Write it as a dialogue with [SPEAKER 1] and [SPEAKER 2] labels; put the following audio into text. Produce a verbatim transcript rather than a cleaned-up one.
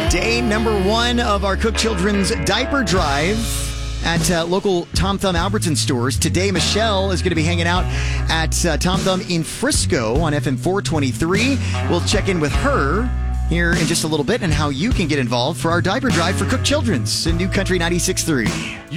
[SPEAKER 1] Day number one of our Cook Children's Diaper Drive at uh, local Tom Thumb Albertson stores. Today, Michelle is going to be hanging out at uh, Tom Thumb in Frisco on F M four twenty-three. We'll check in with her here in just a little bit and how you can get involved for our Diaper Drive for Cook Children's in New Country ninety-six point three.